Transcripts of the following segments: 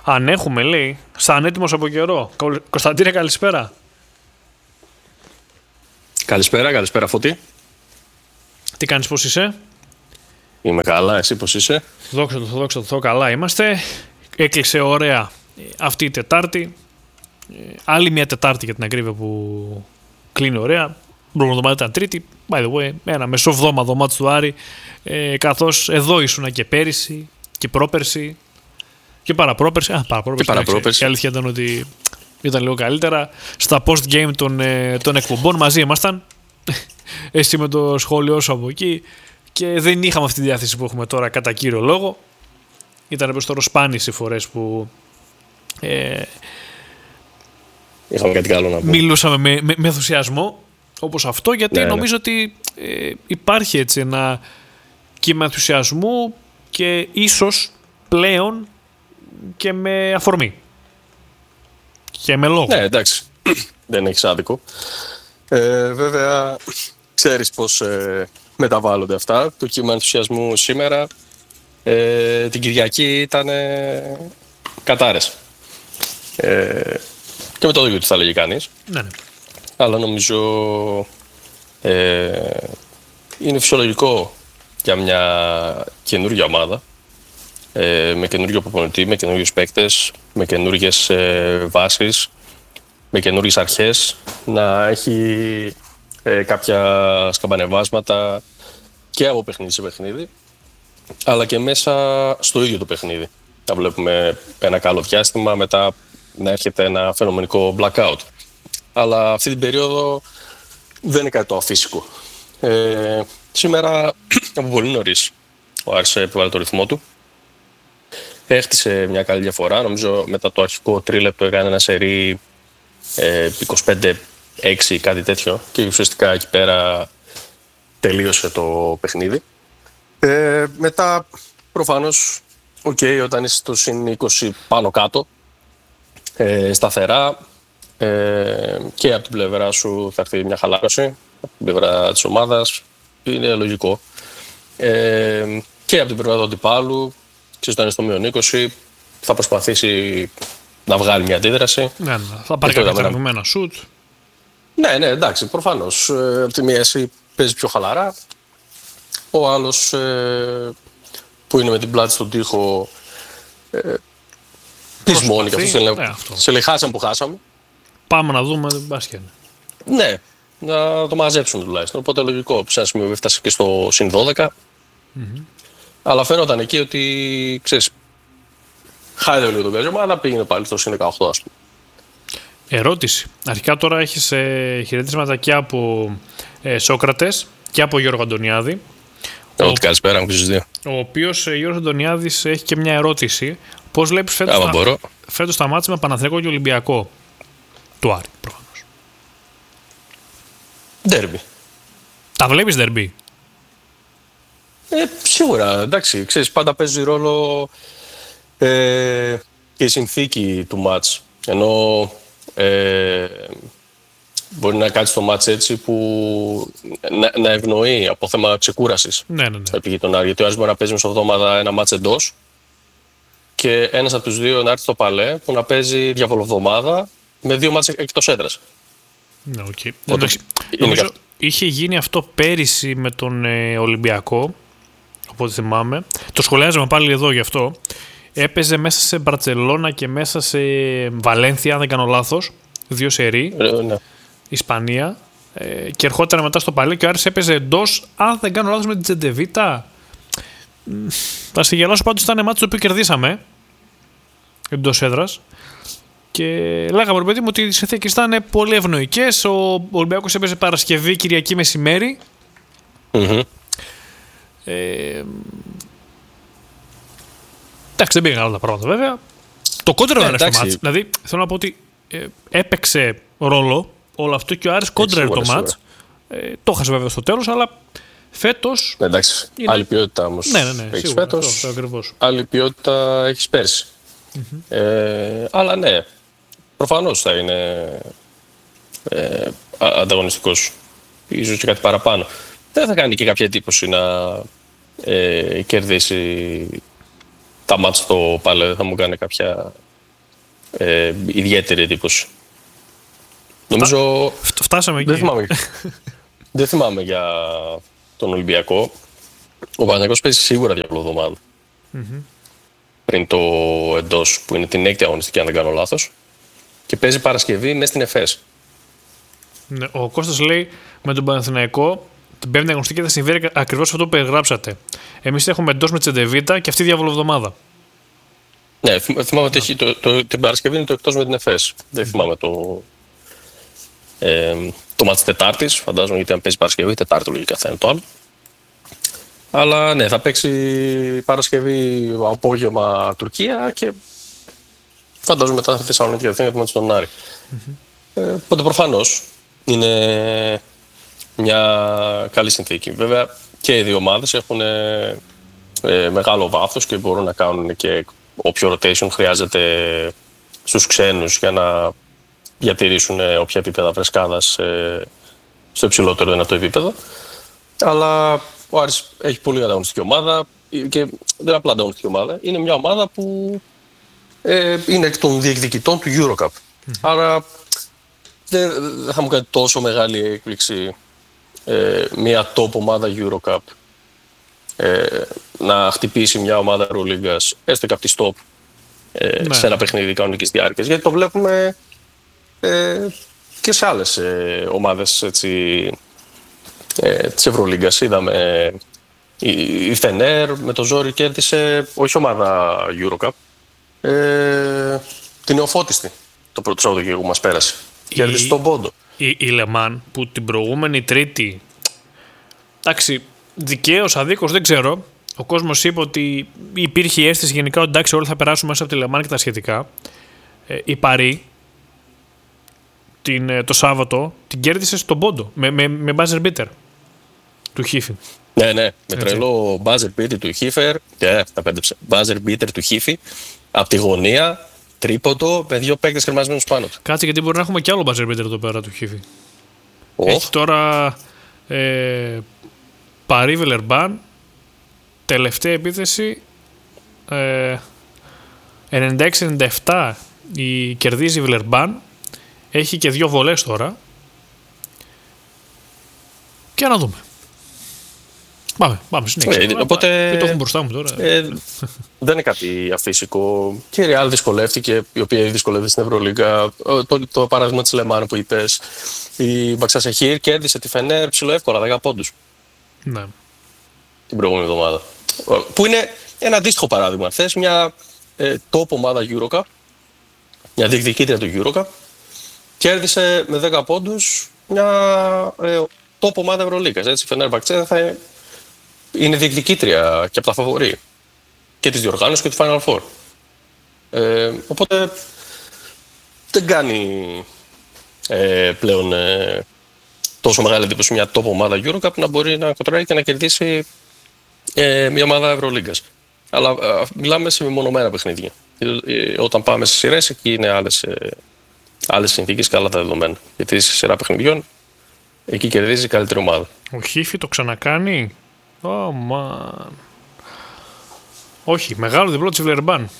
Αν έχουμε, λέει, σαν έτοιμος από καιρό. Κωνσταντίνε, καλησπέρα. Καλησπέρα Φώτη. Τι κάνεις, πώς είσαι? Είμαι καλά, εσύ πώς είσαι? Δόξα τω Θεώ, καλά είμαστε. Έκλεισε ωραία αυτή η Τετάρτη. Άλλη μια Τετάρτη για την ακρίβεια που κλείνει ωραία. Προηγούμενη ήταν Τρίτη. By the way, ένα μεσοβδόμαδο μάτς του Άρη. Καθώς εδώ ήσουνα και πέρυσι και πρόπερσι και παραπρόπερσι. Η αλήθεια ήταν ότι ήταν λίγο καλύτερα. Στα post-game των εκπομπών μαζί ήμασταν. Εσύ με το σχόλιο σου από εκεί. Και δεν είχαμε αυτή τη διάθεση που έχουμε τώρα κατά κύριο λόγο. Ήταν περισσότερο σπάνιες οι φορές που είχαμε κάτι άλλο να πούμε. Μιλούσαμε με ενθουσιασμό όπως αυτό, γιατί νομίζω ότι υπάρχει έτσι ένα κύμα ενθουσιασμού και ίσως πλέον και με αφορμή και με λόγο. Ναι, εντάξει, δεν έχεις άδικο. Βέβαια ξέρεις πως μεταβάλλονται αυτά. Το κύμα ενθουσιασμού σήμερα την Κυριακή ήταν κατάρες. Και με το ίδιο τι θα λέγει κανείς. Ναι. Αλλά νομίζω είναι φυσιολογικό για μια καινούργια ομάδα, με καινούργιο προπονητή, με καινούργιους παίκτες, με καινούργιες βάσεις, με καινούργιες αρχές, να έχει κάποια σκαμπανεβάσματα και από παιχνίδι σε παιχνίδι, αλλά και μέσα στο ίδιο το παιχνίδι. Να βλέπουμε ένα καλό διάστημα, μετά να έρχεται ένα φαινομενικό blackout. Αλλά αυτή την περίοδο δεν είναι κάτι το αφύσικο. Σήμερα, από πολύ νωρίς, ο Άρης επιβάλλει το ρυθμό του. Έχτισε μια καλή διαφορά. Νομίζω μετά το αρχικό τρίλεπτο έκανε ένα σερί 25-6, κάτι τέτοιο. Και ουσιαστικά εκεί πέρα τελείωσε το παιχνίδι. Μετά, προφανώς, όταν είσαι στο συν 20 πάνω κάτω, σταθερά, και από την πλευρά σου θα έρθει μια χαλάρωση, από την πλευρά της ομάδας, είναι λογικό. Και από την πλευρά του αντιπάλου, όταν είναι στο μείον 20, θα προσπαθήσει να βγάλει μια αντίδραση. Ναι, θα πάρει κάποιο τραβημένα σουτ. Ναι, εντάξει, προφανώς. Από τη μία εσύ παίζει πιο χαλαρά, ο άλλος που είναι με την πλάτη στον τοίχο πεισμώνει, και αυτό σε λέει χάσαμε που χάσαμε. Πάμε να δούμε την μπάσκετ. Ναι, να το μαζέψουν τουλάχιστον. Οπότε λογικό, σε ένα σημείο έφτασε και στο συν 12. Αλλά φαίνονταν εκεί ότι, ξέρεις, χάιδευε λίγο τον παίζωμα, αλλά πήγαινε πάλι στο συν 18, ας πούμε. Ερώτηση. Αρχικά τώρα έχεις χαιρετίσματα και από Σόκρατες και από Γιώργο Αντωνιάδη. Καλησπέρα μου και στους δύο. Ο οποίος Γιώργος Αντωνιάδης έχει και μια ερώτηση. Πώς βλέπεις φέτος τα μάτια με Παναθηναϊκό και Ολυμπιακό του Άρη, προφανώς? Ντέρμπι. Τα βλέπεις ντέρμπι? Σίγουρα, εντάξει. Ξέρεις, πάντα παίζει ρόλο και η συνθήκη του μάτς. Ενώ μπορεί να κάτσει το μάτς έτσι που να ευνοεί από θέμα ξεκούρασης. Ναι. Επί τον Άρη. Γιατί ο Άρης μπορεί να παίζει μεσοβδόμαδα ένα μάτς εντός και ένας από τους δύο να έρθει στο Παλέ που να παίζει διαβολοβδομάδα με 2 μάτς εκτός έδρας. Ναι, νομίζω είχε γίνει αυτό πέρυσι με τον Ολυμπιακό, οπότε θυμάμαι. Το σχολιάζαμε πάλι εδώ γι' αυτό. Έπαιζε μέσα σε Μπαρτσελώνα και μέσα σε Βαλένθια, αν δεν κάνω λάθος. 2 σερί. Ναι. Ισπανία. Και ερχόταν μετά στο Παλέ και ο Άρης έπαιζε εντός, αν δεν κάνω λάθος, με την Τζεντεβίτα. Θα σε γελάσω, πάντως ήταν μάτι το οποίο κερδίσαμε εντός έδρας. Και λέγαμε, παιδί μου, ότι οι συνθήκες ήταν πολύ ευνοϊκές. Ο Ολυμπιακός έπαιζε Παρασκευή, Κυριακή μεσημέρι. Εντάξει, δεν πήγαν καλά τα πράγματα βέβαια. Το κόντρερο δεν έφτασε το μάτς. Δηλαδή, θέλω να πω ότι έπαιξε ρόλο όλο αυτό και ο Άρης κόντρερε το μάτς. Το έχασε βέβαια στο τέλος, αλλά φέτος. Εντάξει, είναι άλλη ποιότητα όμως. Ναι, έχεις φέτος. Άλλη ποιότητα έχεις πέρσι. Αλλά ναι, προφανώς θα είναι ανταγωνιστικός, ίσως και κάτι παραπάνω. Δεν θα κάνει και κάποια εντύπωση να κερδίσει τα μάτς στο Παλέ, θα μου κάνει κάποια ιδιαίτερη εντύπωση. Νομίζω. Φτάσαμε εκεί. Δεν θυμάμαι για τον Ολυμπιακό. Ο Παναθηναϊκός παίζει σίγουρα διαβολοβδομάδα. Πριν το εντός, που είναι την 6η αγωνιστική, αν δεν κάνω λάθος. Και παίζει Παρασκευή μέσα στην ΕΦΕΣ. Ναι, ο Κώστας λέει με τον Παναθηναϊκό την 5η αγωνιστική θα συμβεί ακριβώς αυτό που περιγράψατε. Εμείς έχουμε εντός με Τσεντεβίτα και αυτή διαβολοβδομάδα. Ναι, θυμάμαι ότι την Παρασκευή είναι το εκτός με την ΕΦΕΣ. Δεν θυμάμαι το μάτς Τετάρτης, φαντάζομαι, γιατί αν παίζει Παρασκευή, Τετάρτη λογικά θα είναι το άλλο. Αλλά ναι, θα παίξει Παρασκευή απόγευμα Τουρκία και φαντάζομαι μετά θα Θεσσαλονίκη για Αθήνα στον Άρη. Οπότε προφανώς είναι μια καλή συνθήκη. Βέβαια και οι δύο ομάδες έχουν μεγάλο βάθος και μπορούν να κάνουν και όποιο rotation χρειάζεται στους ξένους για να διατηρήσουν όποια επίπεδα βρεσκάδας στο υψηλότερο δυνατό επίπεδο. Αλλά ο Άρης έχει πολύ ανταγωνιστική ομάδα και δεν είναι απλά ανταγωνιστική ομάδα. Είναι μια ομάδα που είναι εκ των διεκδικητών του EuroCup. Άρα δεν θα μου κάνει τόσο μεγάλη έκπληξη μια top ομάδα EuroCup να χτυπήσει μια ομάδα Ευρωλίγκας έστω και από τη stop σε ένα παιχνίδι κανονικής διάρκειας. Γιατί το βλέπουμε και σε άλλες ομάδες της Ευρωλίγκας. Είδαμε η Φενέρ με το ζόρι κέρδισε, όχι ομάδα EuroCup, την Νεοφώτιστη το πρώτο Σαββατοκύριακο που μας πέρασε. Κέρδισε τον πόντο. Η Λεμάν που την προηγούμενη Τρίτη, εντάξει, δικαίως, αδίκως, δεν ξέρω. Ο κόσμος είπε ότι υπήρχε η αίσθηση γενικά ότι εντάξει, όλοι θα περάσουν μέσα από τη Λεμάν και τα σχετικά. Η Παρί το Σάββατο την κέρδισε στον πόντο με buzzer beater του Χίφη. Ναι, με τρελό buzzer beater του Χίφερ. Τα πέντεψε. Buzzer beater του Χίφη από τη γωνία, τρίποντο, με δύο παίκτες κρεμασμένους πάνω του. Κάτσε, γιατί μπορεί να έχουμε κι άλλο buzzer beater εδώ πέρα του Χίφη. Έχει τώρα Παρί Βιλερμπάν, τελευταία επίθεση 96-97 κερδίζει η Βιλερμπάν. Έχει και 2 βολές τώρα. Και να δούμε. Πάμε συνέχεια. Οπότε το έχω μπροστά μου τώρα. Δεν είναι κάτι αφύσικο. Και η Ρεάλ δυσκολεύτηκε, η οποία δυσκολεύτηκε στην Ευρωλίγκα. Το παράδειγμα της Λεμάν που είπες. Η Μπαξασεχήρ κέρδισε τη Φενέρ ψηλοεύκολα, 10 πόντους. Ναι. Την προηγούμενη εβδομάδα. Που είναι ένα αντίστοιχο παράδειγμα. Θες μια top ομάδα EuroCup, μια διεκδικήτρια του EuroCup, κέρδισε με 10 πόντους μια top ομάδα Ευρωλίγκας. Έτσι, η Φενέρμπαχτσε θα είναι διεκδικήτρια και από τα φαβορί και της διοργάνωσης και του Final Four. Οπότε δεν κάνει πλέον τόσο μεγάλη εντύπωση μια top ομάδα EuroCup να μπορεί να κοντράρει και να κερδίσει μια ομάδα Ευρωλίγκας. Αλλά μιλάμε σε μεμονωμένα παιχνίδια. Όταν πάμε σε σειρές, εκεί είναι άλλες συνθήκες και άλλα τα δεδομένα. Γιατί σε σειρά παιχνιδιών, εκεί κερδίζει η καλύτερη ομάδα. Ο Χίφη το ξανακάνει. Όχι, μεγάλο διπλό της Βιλερμπάν.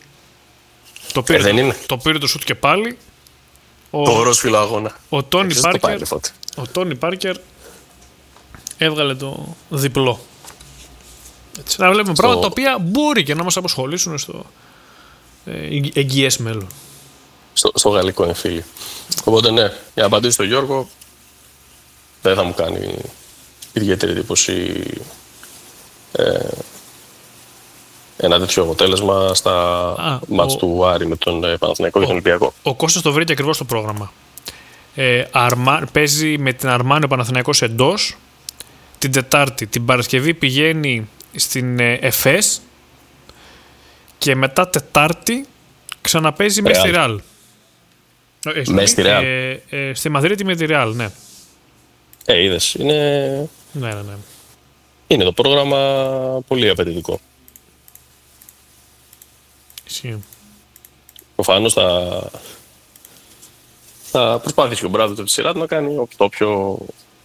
Το πήρε το σουτ και πάλι. Το ορόσφυλο αγώνα. Ο Τόνι Πάρκερ έβγαλε το διπλό. Έτσι, να βλέπουμε πράγματα τα οποία μπορεί και να μας απασχολήσουν στο εγγυές μέλλον. Στο γαλλικό εμφύλιο. Οπότε ναι, για να απαντήσω στον Γιώργο, δεν θα μου κάνει ιδιαίτερη εντύπωση ένα τέτοιο αποτέλεσμα στα μάτς του Άρη με τον Παναθηναϊκό και τον Ολυμπιακό. Ο Κώστας το βρήκε ακριβώς το πρόγραμμα. Παίζει με την Αρμάνη ο Παναθηναϊκός εντός. Την Τετάρτη, την Παρασκευή πηγαίνει στην ΕΦΕΣ και μετά Τετάρτη ξαναπέζει με στη Ρεάλ. Στη Ρεάλ. Στη Μαδρίτη με τη Ρεάλ, ναι. Είδες, είναι... Ναι. Είναι το πρόγραμμα πολύ απαιτητικό. Ισχύει. Προφανώς θα προσπάθησε ο Μπράδο τη σειρά του να κάνει το πιο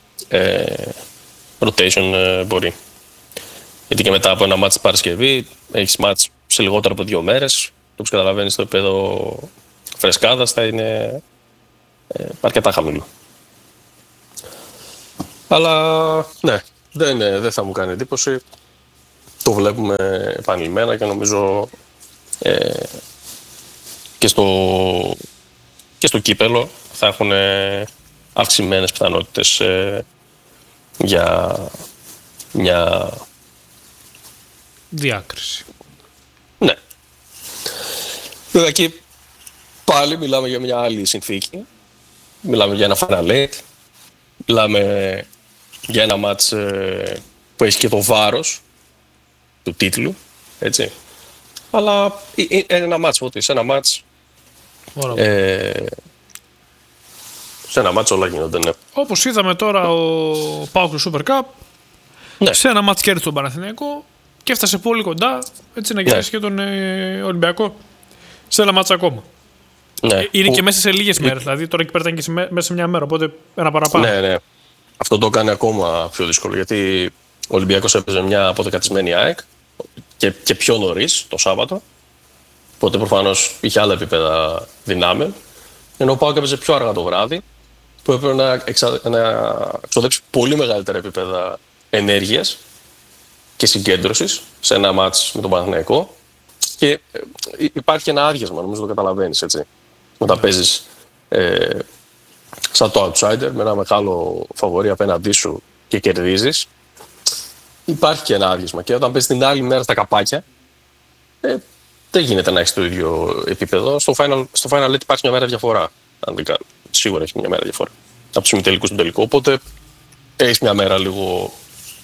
rotation μπορεί. Γιατί και μετά από ένα μάτς Παρασκευή έχεις μάτς σε λιγότερο από 2 μέρες. Όπως καταλαβαίνεις, το επίπεδο φρεσκάδας θα είναι αρκετά χαμηλό. Αλλά ναι, δεν θα μου κάνει εντύπωση. Το βλέπουμε επανειλημμένα και νομίζω και στο κύπελο θα έχουν αυξημένες πιθανότητες για μια διάκριση. Ναι. Βέβαια εκεί πάλι μιλάμε για μια άλλη συνθήκη. Μιλάμε για ένα Final Eight. Μιλάμε για ένα μάτς που έχει και το βάρος του τίτλου, έτσι. Αλλά είναι ένα μάτς, σε ένα μάτς σε ένα μάτς όλα γίνονται, ναι. Όπως είδαμε τώρα ο ΠΑΟΚ του Super Cup, ναι. Σε ένα μάτς κέρδισε τον Παναθηναϊκό και έφτασε πολύ κοντά, έτσι, να κερδίσει και τον Ολυμπιακό σε ένα μάτς ακόμα. Ναι. Είναι και μέσα σε λίγες μέρες, δηλαδή τώρα εκεί πέρα ήταν και μέσα σε μια μέρα, οπότε ένα παραπάνω. Ναι. Αυτό το κάνει ακόμα πιο δύσκολο, γιατί ο Ολυμπιακός έπαιζε μια αποδεκατισμένη ΑΕΚ και πιο νωρίς το Σάββατο, οπότε προφανώς είχε άλλα επίπεδα δυνάμεων, ενώ ο ΠΑΟΚ έπαιζε πιο αργά το βράδυ, που έπρεπε να εξοδέψει πολύ μεγαλύτερα επίπεδα ενέργειας και συγκέντρωσης σε ένα μάτς με τον Παναθηναϊκό, και υπάρχει ένα άδειασμα, νομίζω το καταλαβαίνεις, έτσι. Όταν παίζεις σαν το outsider με ένα μεγάλο φαβορί απέναντί σου και κερδίζεις, υπάρχει και ένα άδειασμα. Και όταν παίζεις την άλλη μέρα στα καπάκια, δεν γίνεται να έχεις το ίδιο επίπεδο. Στο Final υπάρχει μια μέρα διαφορά. Σίγουρα έχει μια μέρα διαφορά από τους ημιτελικούς στον τελικό. Οπότε έχεις μια μέρα λίγο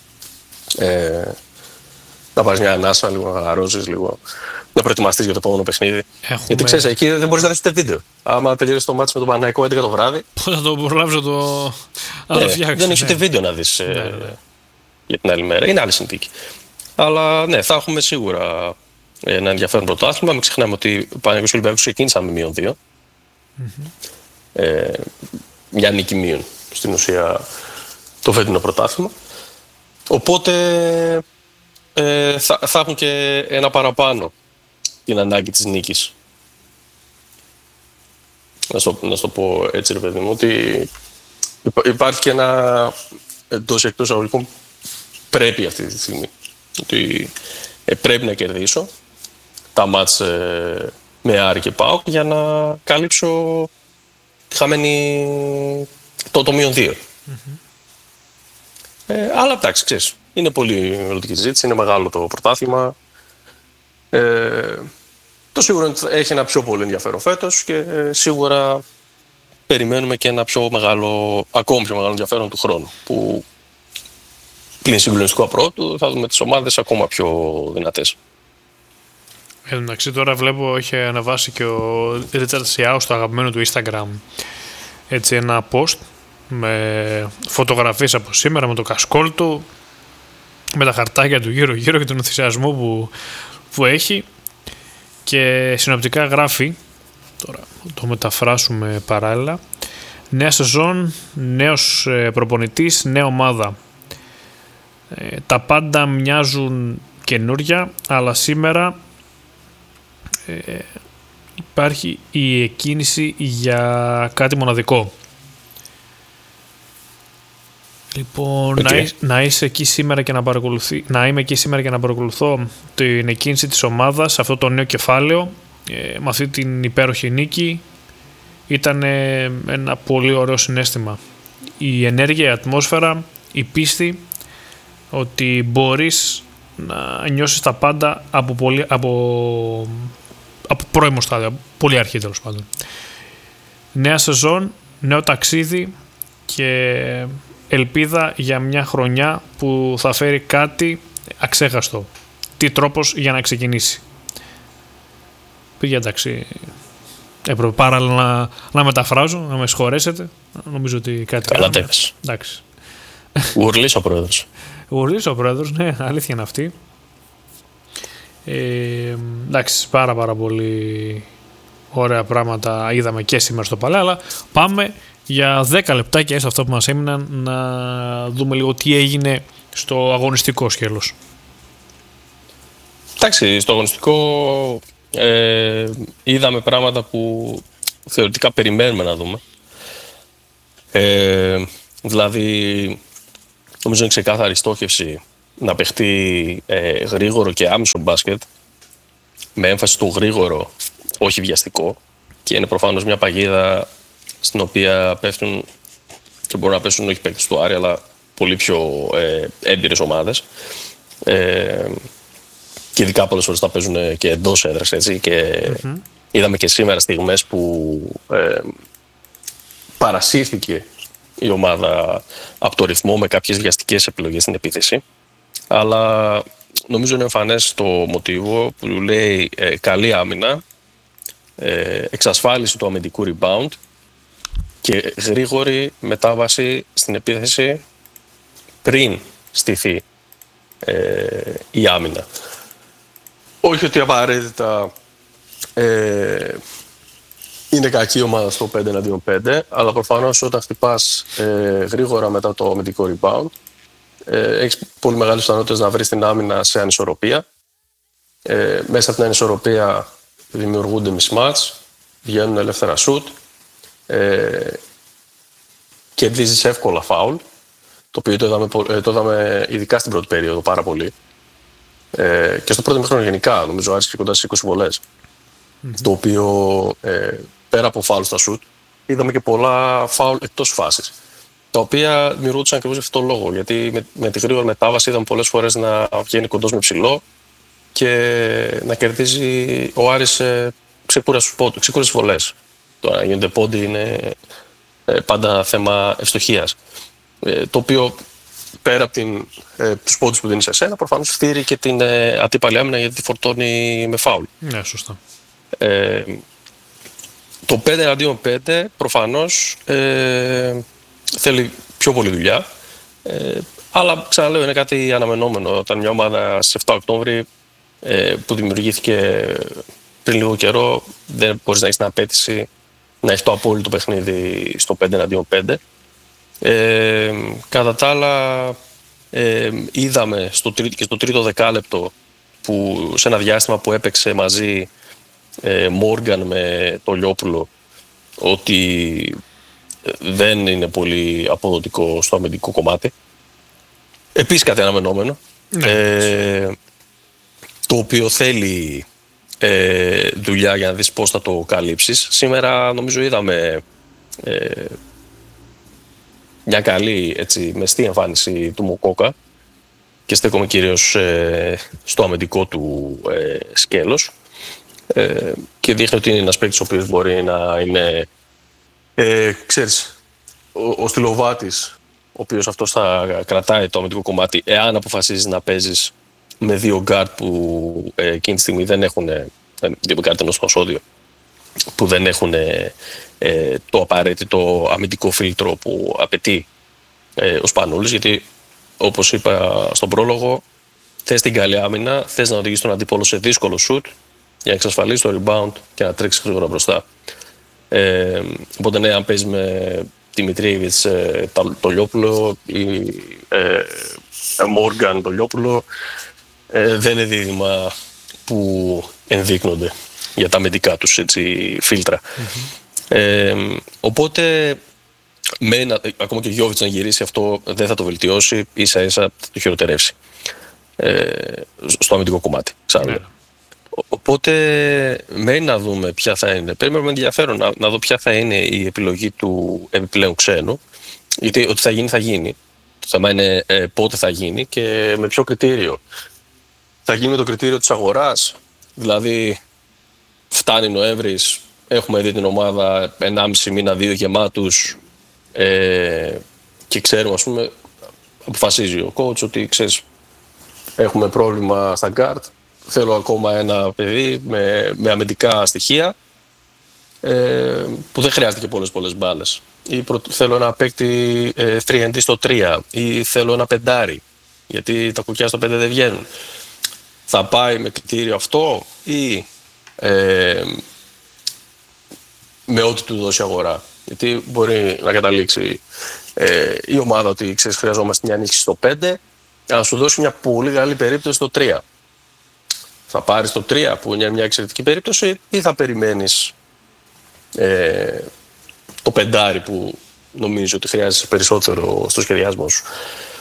να πάρεις μια ανάσα, λίγο να χαλαρώσεις, λίγο να προετοιμαστείς για το επόμενο παιχνίδι. Γιατί ξέρεις, εκεί δεν μπορείς να δεις ούτε βίντεο. Άμα τελειώσεις το μάτς με τον Παναθηναϊκό 11 το βράδυ, πώς θα το προλάβεις να το φτιάξεις. Δεν έχεις ούτε βίντεο να δεις για την άλλη μέρα. Είναι άλλη συνθήκη. Αλλά ναι, θα έχουμε σίγουρα ένα ενδιαφέρον πρωτάθλημα. Μην ξεχνάμε ότι ο Παναθηναϊκός Ολυμπιακός ξεκίνησαν με -2. Μια νίκη μείον στην ουσία το φετινό πρωτάθλημα. Οπότε θα έχουν και ένα παραπάνω την ανάγκη της νίκης. Να στο πω έτσι, ρε παιδί μου, ότι υπάρχει και ένα εντός εκτός αγωγικών πρέπει αυτή τη στιγμή. Ότι πρέπει να κερδίσω τα μάτς με Άρη και ΠΑΟΚ για να καλύψω τη χαμένη το -2. Αλλά εντάξει, ξέρεις, είναι πολύ μελλοντική συζήτηση, είναι μεγάλο το πρωτάθλημα. Το σίγουρο είναι ότι έχει ένα πιο πολύ ενδιαφέρον φέτος και σίγουρα περιμένουμε και ένα ακόμη πιο μεγάλο ενδιαφέρον του χρόνου, που πλην συγκλονιστικού απρόπτου θα δούμε τις ομάδες ακόμα πιο δυνατές. Εντάξει, τώρα βλέπω έχει αναβάσει και ο Ρίτσαρντ Σιάου στο αγαπημένο του Instagram, έτσι, ένα post με φωτογραφίες από σήμερα, με το κασκόλ του, με τα χαρτάκια του γύρω-γύρω και τον ενθουσιασμό που έχει, και συνοπτικά γράφει, τώρα το μεταφράσουμε παράλληλα: νέα σεζόν, νέος προπονητής, νέα ομάδα. Τα πάντα μοιάζουν καινούρια, αλλά σήμερα υπάρχει η εκκίνηση για κάτι μοναδικό. Λοιπόν, να είσαι εκεί σήμερα και να είμαι εκεί σήμερα και να παρακολουθώ την εκκίνηση της ομάδας, αυτό το νέο κεφάλαιο, με αυτή την υπέροχη νίκη, ήταν ένα πολύ ωραίο συναίσθημα. Η ενέργεια, η ατμόσφαιρα, η πίστη ότι μπορείς να νιώσεις τα πάντα από πρώιμο στάδιο, πολύ αρχή τέλος πάντων. Νέα σεζόν, νέο ταξίδι και ελπίδα για μια χρονιά που θα φέρει κάτι αξέχαστο. Τι τρόπος για να ξεκινήσει. Πήγε, εντάξει, έπρεπε παράλληλα να μεταφράζω, να με συγχωρέσετε. Νομίζω ότι κάτι καλά τέπες. Εντάξει. Γουρλής ο πρόεδρος. Γουρλής ο πρόεδρος, ναι, αλήθεια είναι αυτή. Εντάξει, πάρα πολύ ωραία πράγματα είδαμε και σήμερα στο Παλέ, αλλά πάμε για 10 λεπτάκια έστω αυτό που μας έμειναν να δούμε λίγο τι έγινε στο αγωνιστικό σκέλος. Εντάξει, στο αγωνιστικό είδαμε πράγματα που θεωρητικά περιμένουμε να δούμε. Δηλαδή, νομίζω είναι ξεκάθαρη στόχευση να παιχτεί γρήγορο και άμεσο μπάσκετ, με έμφαση στο γρήγορο, όχι βιαστικό, και είναι προφανώς μια παγίδα στην οποία πέφτουν και μπορούν να πέσουν όχι παίκτες του Άρη, αλλά πολύ πιο έμπειρες ομάδες. Και ειδικά πολλές φορές τα παίζουν και εντός έδρας, έτσι. Και είδαμε και σήμερα στιγμές που παρασύρθηκε η ομάδα από το ρυθμό με κάποιες βιαστικές επιλογές στην επίθεση. Αλλά νομίζω είναι εμφανές το μοτίβο που λέει καλή άμυνα, εξασφάλιση του αμυντικού rebound και γρήγορη μετάβαση στην επίθεση πριν στηθεί η άμυνα. Όχι ότι απαραίτητα είναι κακή ομάδα στο 5-5, αλλά προφανώς όταν χτυπάς γρήγορα μετά το αμυντικό rebound, έχεις πολύ μεγάλες πιθανότητες να βρεις την άμυνα σε ανισορροπία. Μέσα από την ανισορροπία δημιουργούνται mismatch, βγαίνουν ελεύθερα shoot, κερδίζεις εύκολα foul, το οποίο το είδαμε ειδικά στην πρώτη περίοδο πάρα πολύ. Και στο πρώτο ημίχρονο γενικά, νομίζω άρχισε κοντά στις 20 βολές. Το οποίο πέρα από foul στα shoot, είδαμε και πολλά foul εκτός φάσης. Τα οποία δημιουργούνταν ακριβώς για αυτόν τον λόγο. Γιατί με τη γρήγορη μετάβαση είδαμε πολλές φορές να βγαίνει κοντός με ψηλό και να κερδίζει ο Άρης ξεκούρες βολές. Το να γίνονται πόντι είναι πάντα θέμα ευστοχίας. Το οποίο πέρα από τους πόντους που δίνει σε εσένα, προφανώς φτύρει και την αντίπαλη άμυνα γιατί τη φορτώνει με φάουλ. Ναι, σωστά. Το 5-5 προφανώς θέλει πιο πολλή δουλειά, αλλά ξαναλέω είναι κάτι αναμενόμενο όταν μια ομάδα στις 7 Οκτώβρη που δημιουργήθηκε πριν λίγο καιρό δεν μπορείς να έχεις την απέτηση να έχει το απόλυτο παιχνίδι στο 5-5. Κατά τα άλλα είδαμε και στο τρίτο δεκάλεπτο που σε ένα διάστημα που έπαιξε μαζί Μόργαν με το Λιόπουλο ότι δεν είναι πολύ αποδοτικό στο αμυντικό κομμάτι. Επίσης κάτι αναμενόμενο, το οποίο θέλει δουλειά για να δεις πώς θα το καλύψεις. Σήμερα νομίζω είδαμε μια καλή μεστή εμφάνιση του Μοκόκα και στέκομαι κυρίως στο αμυντικό του σκέλος και δείχνει ότι είναι ένας παίκτης ο οποίος μπορεί να είναι ξέρεις, ο στυλοβάτης ο οποίος αυτός θα κρατάει το αμυντικό κομμάτι εάν αποφασίζεις να παίζεις με δύο γκάρτ που εκείνη τη στιγμή δεν έχουν δύο γκάρτ ενός πασόδιο που δεν έχουν το απαραίτητο αμυντικό φίλτρο που απαιτεί ο Σπανούλης, γιατί όπως είπα στον πρόλογο θες την καλή άμυνα, θες να οδηγείς τον αντίπολο σε δύσκολο σουτ για να εξασφαλίσεις το rebound και να τρέξεις γρήγορα μπροστά. Οπότε ναι, αν παίζεις με Δημητρίεβιτς το Λιόπουλο ή Μόργαν το Λιόπουλο, δεν είναι δίδυμα που ενδείκνονται για τα αμυντικά τους φίλτρα. Οπότε ακόμα και ο Γιώβιτς να γυρίσει αυτό δεν θα το βελτιώσει, ίσα ίσα θα το χειροτερεύσει στο αμυντικό κομμάτι. Οπότε μένει να δούμε ποια θα είναι. Περιμένουμε με ενδιαφέρον να δω ποια θα είναι η επιλογή του επιπλέον ξένου, γιατί ότι θα γίνει θα γίνει. Το θέμα είναι πότε θα γίνει και με ποιο κριτήριο. Θα γίνει με το κριτήριο της αγοράς, δηλαδή φτάνει Νοέμβρης, έχουμε δει την ομάδα 1,5 μήνα, 2 γεμάτους και ξέρουμε, ας πούμε, αποφασίζει ο coach ότι ξέρεις, έχουμε πρόβλημα στα guard, θέλω ακόμα ένα παιδί με αμυντικά στοιχεία που δεν χρειάζεται και πολλές μπάλες, ή θέλω ένα παίκτη 3&D στο 3 ή θέλω ένα πεντάρι γιατί τα κουκιά στο 5 δεν βγαίνουν. Θα πάει με κριτήριο αυτό ή με ό,τι του δώσει αγορά? Γιατί μπορεί να καταλήξει η ομάδα ότι ξέρεις, χρειαζόμαστε μια ενίσχυση στο 5, να σου δώσει μια πολύ καλή περίπτωση στο 3. Θα πάρεις το 3 που είναι μια εξαιρετική περίπτωση ή θα περιμένεις το πεντάρι που νομίζω ότι χρειάζεσαι περισσότερο στο σχεδιασμό σου.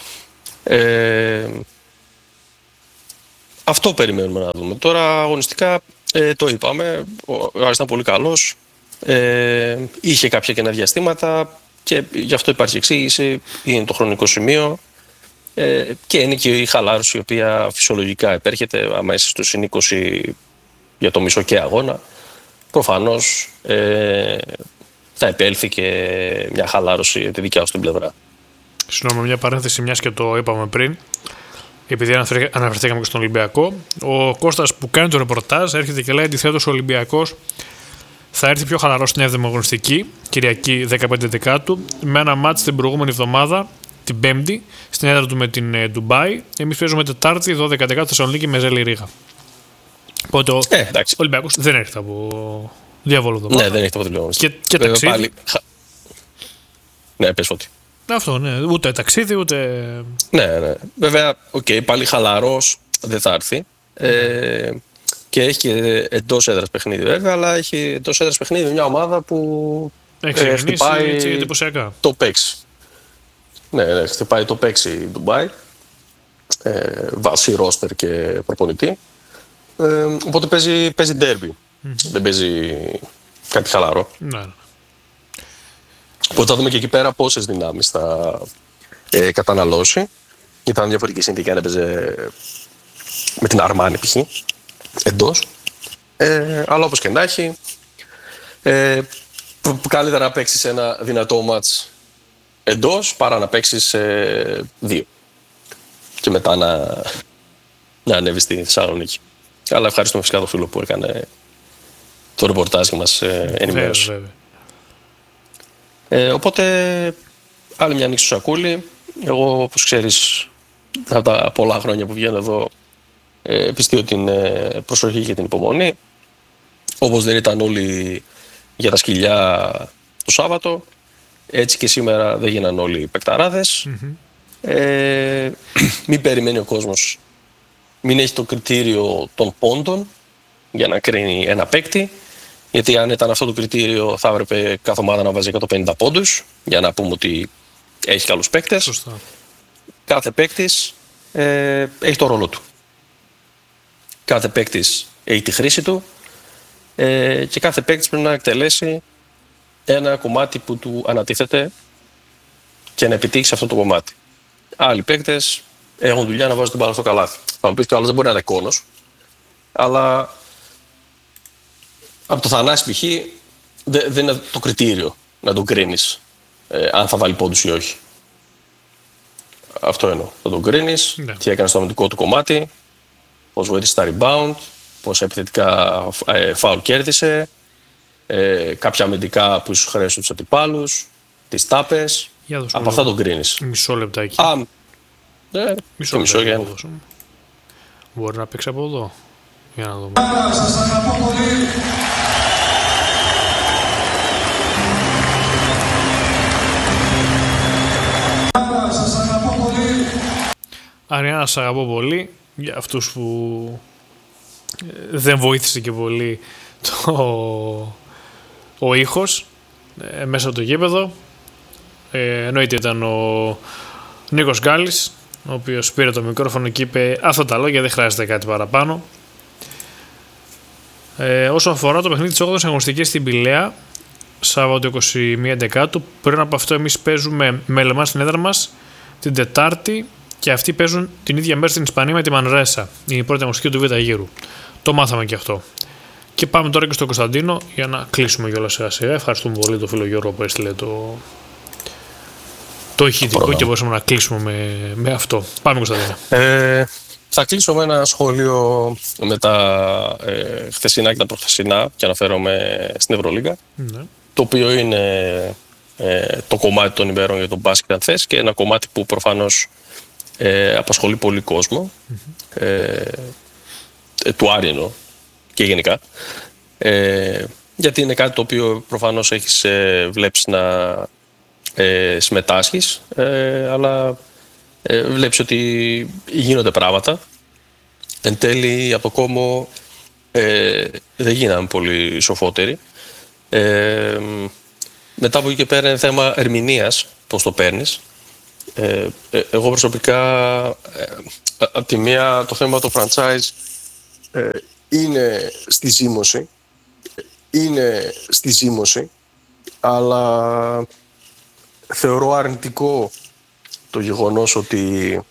Αυτό περιμένουμε να δούμε. Τώρα αγωνιστικά το είπαμε, ο Άρης ήταν πολύ καλός, είχε κάποια κενά διαστήματα και γι' αυτό υπάρχει εξήγηση, είναι το χρονικό σημείο και είναι και η χαλάρωση η οποία φυσιολογικά επέρχεται άμα είσαι στο συν 20 για το μισό και αγώνα. Προφανώς θα επέλθει και μια χαλάρωση από τη δικιά σου την πλευρά. Συγγνώμη, μια παρένθεση, μιας και το είπαμε πριν, επειδή αναφερθήκαμε και στον Ολυμπιακό. Ο Κώστας που κάνει το ρεπορτάζ έρχεται και λέει αντιθέτως ο Ολυμπιακός θα έρθει πιο χαλαρός στην 7η αγωνιστική, Κυριακή 15 Δεκάτου, με ένα μάτς την προηγούμενη εβδομάδα, την Πέμπτη, στην έδρα του με την Ντουμπάι. Εμείς παίζουμε Τετάρτη 12 Δεκάτου Θεσσαλονίκη με Ζέλη Ρήγα. Οπότε ο Ολυμπιακός δεν έρχεται από διαβόλου εβδομάδα. Ναι, δεν έρχεται από διαβόλου. Και ταξίδι. Πάλι... Ναι, πες ότι. Αυτό, ναι. Ούτε ταξίδι, ούτε. Ναι. Βέβαια, πάλι χαλαρός δεν θα έρθει. Και έχει και εντός έδρας παιχνίδι, βέβαια, αλλά έχει εντός έδρας παιχνίδι μια ομάδα που χτυπάει εντυπωσιακά το 6. Ναι, χτυπάει το 6 Ντουμπάι. Βάσει ρόστερ και προπονητή. Οπότε παίζει ντέρμπι. Δεν παίζει κάτι χαλαρό. Ναι. Οπότε θα δούμε και εκεί πέρα πόσες δυνάμεις θα καταναλώσει. Ήταν διαφορετική συνθήκη αν έπαιζε με την Αρμάνη π.χ. εντός. Αλλά όπως και να έχει, καλύτερα να παίξεις ένα δυνατό μάτς εντός παρά να παίξεις 2. Και μετά να ανέβεις στη Θεσσαλονίκη. Αλλά ευχαριστούμε φυσικά τον φίλο που έκανε το ρεπορτάζ και μας ενημέρωσε. Οπότε άλλη μια ανοίξη στο σακούλι. Εγώ, όπως ξέρεις, από τα πολλά χρόνια που βγαίνω εδώ, πιστεύω την προσοχή και την υπομονή. Όπως δεν ήταν όλοι για τα σκυλιά το Σάββατο, έτσι και σήμερα δεν γίναν όλοι οι παικταράδες. Μην περιμένει ο κόσμος, μην έχει το κριτήριο των πόντων για να κρίνει ένα παίκτη. Γιατί αν ήταν αυτό το κριτήριο θα έπρεπε κάθε ομάδα να βάζει 150 πόντους για να πούμε ότι έχει καλούς παίκτες. Σωστά. Κάθε παίκτης έχει το ρόλο του. Κάθε παίκτης έχει τη χρήση του και κάθε παίκτης πρέπει να εκτελέσει ένα κομμάτι που του ανατίθεται και να επιτύχει σε αυτό το κομμάτι. Άλλοι παίκτες έχουν δουλειά να βάζουν την μπάλα στο καλάθι. Θα μου πεις και ο άλλος δεν μπορεί να είναι κόνος, αλλά από το Θανάση π.χ. δεν είναι το κριτήριο να τον κρίνεις αν θα βάλει πόντους ή όχι. Αυτό εννοώ. Θα τον κρίνεις, τι έκανε στο αμυντικό του κομμάτι, πώς βοήθησε τα rebound, πώς επιθετικά φάουλ κέρδισε, κάποια αμυντικά που σου χρειάζονται τους αντιπάλους, τις τάπες. Από αυτά τον κρίνεις. Μισό λεπτάκι. Μισό για Μπορεί να παίξει από εδώ. Για να δούμε. Σας αγαπώ πολύ. Σας αγαπώ πολύ. Αριάννα, σας αγαπώ πολύ. Για αυτούς που δεν βοήθησε και πολύ ο ήχος μέσα από το γήπεδο. Εννοείται ήταν ο Νίκος Γκάλης, ο οποίος πήρε το μικρόφωνο και είπε αυτά τα λόγια, δεν χρειάζεται κάτι παραπάνω. Όσον αφορά το παιχνίδι της 8ης αγωνιστικής στην Πηλαία, Σάββατο 21 Δεκάτου, πριν από αυτό εμείς παίζουμε με Λεμάν στην έδρα μας την Τετάρτη και αυτοί παίζουν την ίδια μέρα στην Ισπανία με τη Μανρέσα. Είναι η πρώτη αγωνιστική του Β' γύρου. Το μάθαμε και αυτό. Και πάμε τώρα και στο Κωνσταντίνο για να κλείσουμε κιόλας σιγά-σιγά. Ευχαριστούμε πολύ τον φίλο Γιώργο που έστειλε το ηχητικό και μπορούσαμε να κλείσουμε με αυτό. Πάμε Κωνσταντίνο. Θα κλείσω με ένα σχόλιο με τα χθεσινά και τα προχθεσινά και αναφέρομαι στην Ευρωλίγκα, το οποίο είναι το κομμάτι των ημέρων για τον μπάσκετ αν θες και ένα κομμάτι που προφανώς απασχολεί πολύ κόσμο, του Άρη εννοώ και γενικά, γιατί είναι κάτι το οποίο προφανώς έχεις βλέψει να συμμετάσχεις, αλλά βλέπεις ότι γίνονται πράγματα. Εν τέλει από το κόμμο δεν γίναμε πολύ σοφότεροι Μετά από εκεί και πέρα είναι θέμα ερμηνείας, πώς το παίρνεις. Εγώ προσωπικά, από τη μία το θέμα του franchise είναι στη ζήμωση, αλλά θεωρώ αρνητικό το γεγονός ότι